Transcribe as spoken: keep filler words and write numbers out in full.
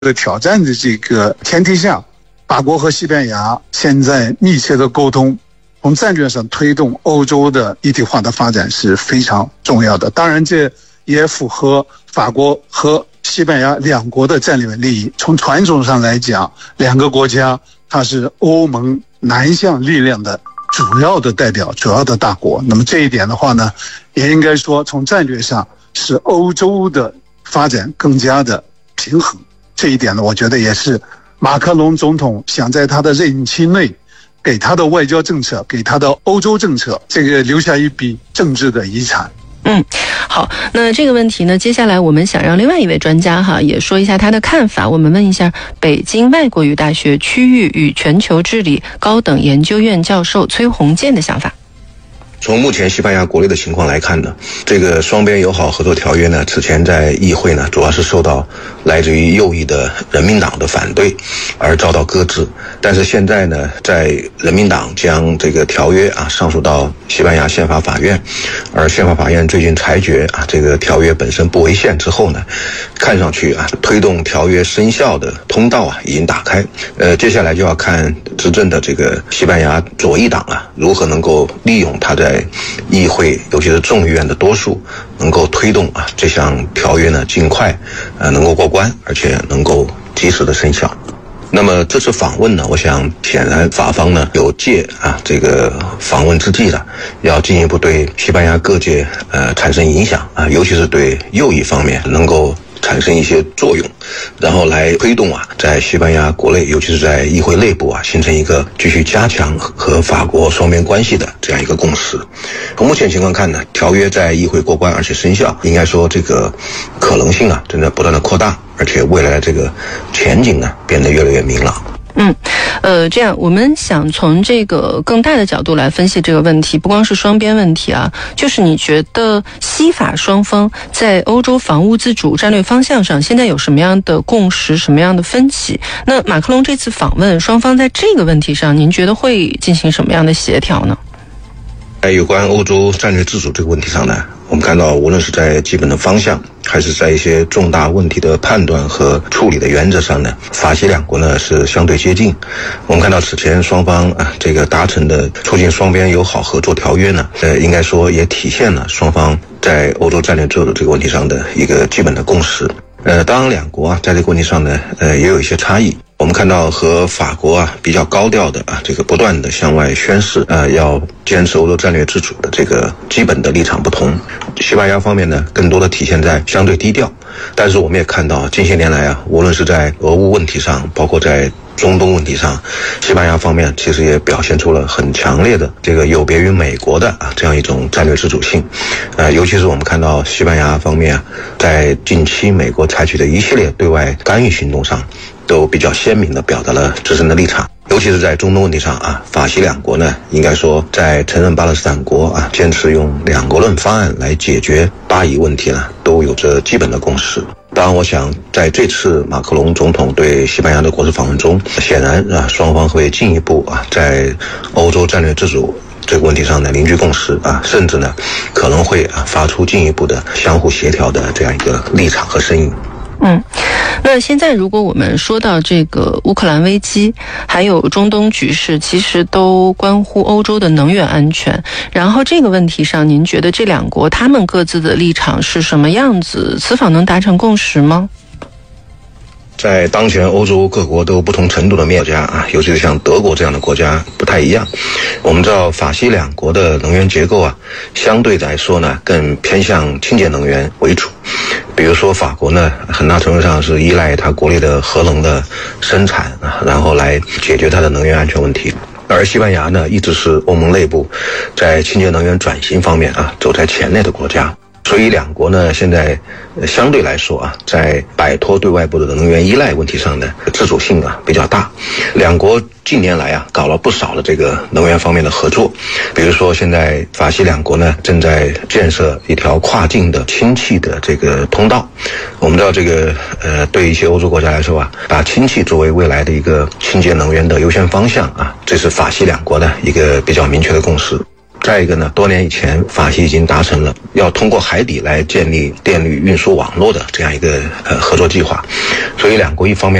的挑战的这个前提下，法国和西班牙现在密切的沟通，从战略上推动欧洲的一体化的发展是非常重要的。当然这也符合法国和西班牙两国的战略利益。从传统上来讲，两个国家它是欧盟南向力量的主要的代表，主要的大国。那么这一点的话呢，也应该说从战略上使欧洲的发展更加的平衡。这一点呢，我觉得也是马克龙总统想在他的任期内给他的外交政策，给他的欧洲政策这个留下一笔政治的遗产。 嗯，好，那这个问题呢，接下来我们想让另外一位专家哈也说一下他的看法。我们问一下北京外国语大学区域与全球治理高等研究院教授崔洪建的想法。 从目前西班牙国内的情况来看呢，这个双边友好合作条约呢，此前在议会呢，主要是受到来自于右翼的人民党的反对而遭到搁置。但是现在呢，在人民党将这个条约啊上诉到西班牙宪法法院，而宪法法院最近裁决啊这个条约本身不违宪之后呢，看上去啊推动条约生效的通道啊已经打开。呃，接下来就要看执政的这个西班牙左翼党啊如何能够利用它在在议会尤其是众议院的多数，能够推动啊这项条约呢尽快呃能够过关，而且能够及时的生效。那么这次访问呢，我想显然法方呢有借啊这个访问之际呢，要进一步对西班牙各界呃产生影响啊，尤其是对右翼方面能够产生一些作用，然后来推动啊，在西班牙国内，尤其是在议会内部啊，形成一个继续加强和法国双边关系的这样一个共识。从目前情况看呢，条约在议会过关而且生效，应该说这个可能性啊，正在不断的扩大，而且未来的这个前景呢，变得越来越明朗。 嗯，呃，这样我们想从这个更大的角度来分析这个问题，不光是双边问题啊，就是你觉得西法双方在欧洲防务自主战略方向上现在有什么样的共识，什么样的分歧？那马克龙这次访问，双方在这个问题上，您觉得会进行什么样的协调呢？ 在有关欧洲战略自主这个问题上呢，我们看到无论是在基本的方向，还是在一些重大问题的判断和处理的原则上呢，法西两国呢是相对接近。我们看到此前双方啊这个达成的促进双边友好合作条约呢，呃，应该说也体现了双方在欧洲战略自主这个问题上的一个基本的共识。呃，当然两国啊在这个问题上呢，呃，也有一些差异。我们看到和法国啊比较高调的啊这个不断的向外宣示呃要坚持欧洲战略自主的这个基本的立场不同，西班牙方面呢更多的体现在相对低调。但是我们也看到近些年来啊，无论是在俄乌问题上，包括在中东问题上，西班牙方面其实也表现出了很强烈的这个有别于美国的啊这样一种战略自主性。呃，尤其是我们看到西班牙方面啊，在近期美国采取的一系列对外干预行动上，都比较鲜明地表达了自身的立场。尤其是在中东问题上啊，法西两国呢，应该说在承认巴勒斯坦国啊，坚持用两国论方案来解决巴以问题呢，都有着基本的共识。当然我想在这次马克龙总统对西班牙的国事访问中，显然啊双方会进一步啊在欧洲战略自主这个问题上呢凝聚共识啊，甚至呢可能会啊发出进一步的相互协调的这样一个立场和声音。 嗯，那现在如果我们说到这个乌克兰危机，还有中东局势，其实都关乎欧洲的能源安全。然后这个问题上，您觉得这两国他们各自的立场是什么样子？此访能达成共识吗？ 在当前欧洲各国都有不同程度的面家啊，尤其是像德国这样的国家不太一样。我们知道法西两国的能源结构啊，相对来说呢更偏向清洁能源为主。比如说法国呢，很大程度上是依赖它国内的核能的生产啊，然后来解决它的能源安全问题。而西班牙呢，一直是欧盟内部在清洁能源转型方面啊走在前列的国家。所以两国呢，现在相对来说啊，在摆脱对外部的能源依赖问题上呢，自主性啊比较大。两国近年来啊，搞了不少的这个能源方面的合作，比如说现在法西两国呢，正在建设一条跨境的氢气的这个通道。我们知道这个呃，对一些欧洲国家来说啊，把氢气作为未来的一个清洁能源的优先方向啊，这是法西两国的一个比较明确的共识。 再一个呢，多年以前法西已经达成了要通过海底来建立电力运输网络的这样一个呃合作计划，所以两国一方面